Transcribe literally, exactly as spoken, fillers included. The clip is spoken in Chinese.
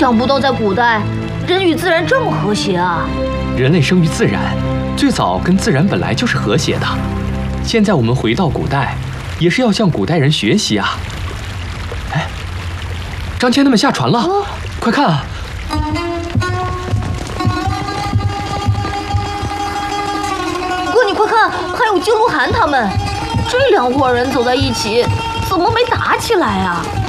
想不到在古代，人与自然这么和谐啊！ 人类生于自然，最早跟自然本来就是和谐的。现在我们回到古代，也是要向古代人学习啊！哎，张骞他们下船了，哦、快看啊！ 哥，你快看，还有金鹿晗他们，这两伙人走在一起，怎么没打起来啊？